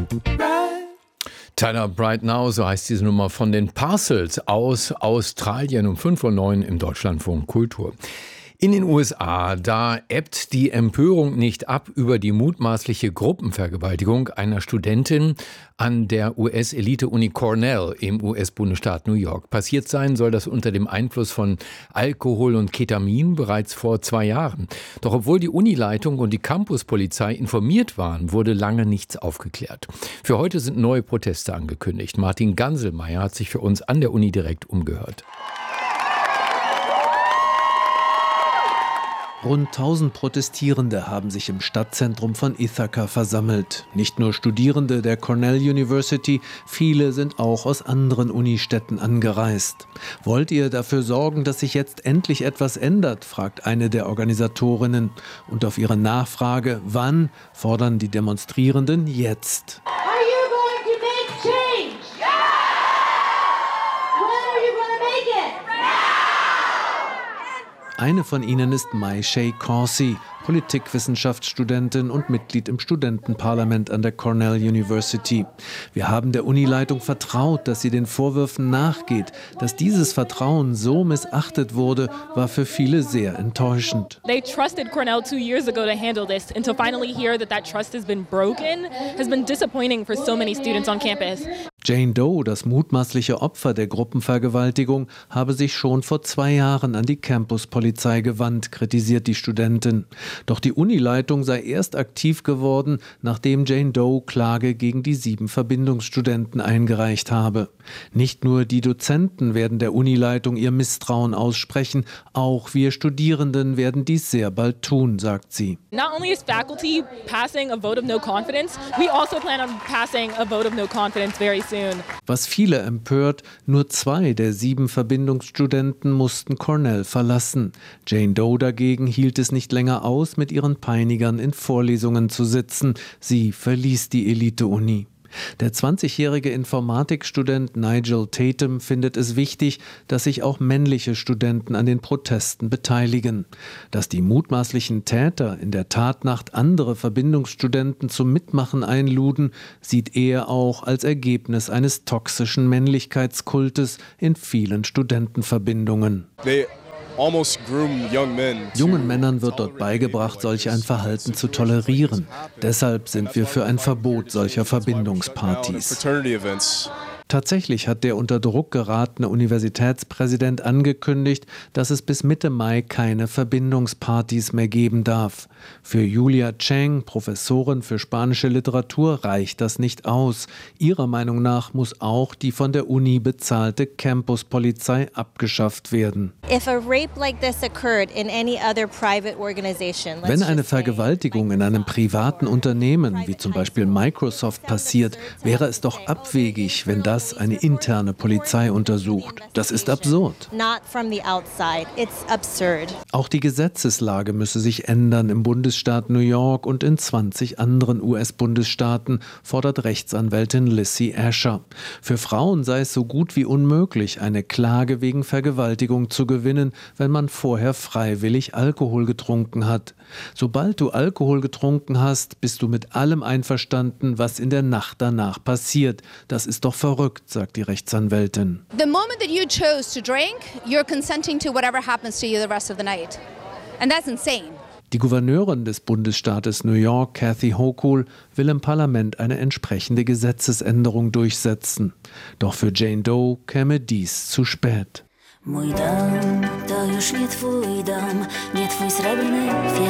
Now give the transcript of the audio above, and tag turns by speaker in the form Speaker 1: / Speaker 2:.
Speaker 1: Tyler Bright Now, so heißt diese Nummer von den Parcels aus Australien um 5:09 Uhr im Deutschlandfunk Kultur. In den USA, da ebbt die Empörung nicht ab über die mutmaßliche Gruppenvergewaltigung einer Studentin an der US-Elite-Uni Cornell im US-Bundesstaat New York. Passiert sein soll das unter dem Einfluss von Alkohol und Ketamin bereits vor 2 Jahren. Doch obwohl die Unileitung und die Campuspolizei informiert waren, wurde lange nichts aufgeklärt. Für heute sind neue Proteste angekündigt. Martin Ganselmeier hat sich für uns an der Uni direkt umgehört.
Speaker 2: Rund 1000 Protestierende haben sich im Stadtzentrum von Ithaca versammelt. Nicht nur Studierende der Cornell University, viele sind auch aus anderen Unistädten angereist. Wollt ihr dafür sorgen, dass sich jetzt endlich etwas ändert, fragt eine der Organisatorinnen. Und auf ihre Nachfrage, wann, fordern die Demonstrierenden jetzt. Eine von ihnen ist Mai Shay Corsi, Politikwissenschaftsstudentin und Mitglied im Studentenparlament an der Cornell University. Wir haben der Unileitung vertraut, dass sie den Vorwürfen nachgeht. Dass dieses Vertrauen so missachtet wurde, war für viele sehr enttäuschend.
Speaker 3: They trusted Cornell 2 years ago to handle this, and to finally hear that trust has been broken has been disappointing for so many students on campus.
Speaker 2: Jane Doe, das mutmaßliche Opfer der Gruppenvergewaltigung, habe sich schon vor 2 Jahren an die Campuspolizei gewandt, kritisiert die Studentin. Doch die Unileitung sei erst aktiv geworden, nachdem Jane Doe Klage gegen die 7 Verbindungsstudenten eingereicht habe. Nicht nur die Dozenten werden der Unileitung ihr Misstrauen aussprechen, auch wir Studierenden werden dies sehr bald tun, sagt sie.
Speaker 3: Not only is faculty passing a vote of no confidence, we also plan on passing a vote of no confidence very soon.
Speaker 2: Was viele empört, nur 2 der 7 Verbindungsstudenten mussten Cornell verlassen. Jane Doe dagegen hielt es nicht länger aus, mit ihren Peinigern in Vorlesungen zu sitzen. Sie verließ die Elite-Uni. Der 20-jährige Informatikstudent Nigel Tatum findet es wichtig, dass sich auch männliche Studenten an den Protesten beteiligen. Dass die mutmaßlichen Täter in der Tatnacht andere Verbindungsstudenten zum Mitmachen einluden, sieht er auch als Ergebnis eines toxischen Männlichkeitskultes in vielen Studentenverbindungen. Jungen Männern wird dort beigebracht, solch ein Verhalten zu tolerieren. Deshalb sind wir für ein Verbot solcher Verbindungspartys. Tatsächlich hat der unter Druck geratene Universitätspräsident angekündigt, dass es bis Mitte Mai keine Verbindungspartys mehr geben darf. Für Julia Cheng, Professorin für spanische Literatur, reicht das nicht aus. Ihrer Meinung nach muss auch die von der Uni bezahlte Campuspolizei abgeschafft werden. Wenn eine Vergewaltigung in einem privaten Unternehmen, wie zum Beispiel Microsoft, passiert, wäre es doch abwegig, wenn das eine interne Polizei untersucht. Das ist absurd. Auch die Gesetzeslage müsse sich ändern im Bundesstaat New York und in 20 anderen US-Bundesstaaten, fordert Rechtsanwältin Lissy Asher. Für Frauen sei es so gut wie unmöglich, eine Klage wegen Vergewaltigung zu gewinnen, wenn man vorher freiwillig Alkohol getrunken hat. Sobald du Alkohol getrunken hast, bist du mit allem einverstanden, was in der Nacht danach passiert. Das ist doch verrückt, sagt die Rechtsanwältin.
Speaker 4: The moment that you chose to drink, you're consenting to whatever happens to you the rest of the night. And that's insane.
Speaker 2: Die Gouverneurin des Bundesstaates New York, Kathy Hochul, will im Parlament eine entsprechende Gesetzesänderung durchsetzen. Doch für Jane Doe käme dies zu spät.
Speaker 5: Mój dom to już nie twój dom, nie twój srebrny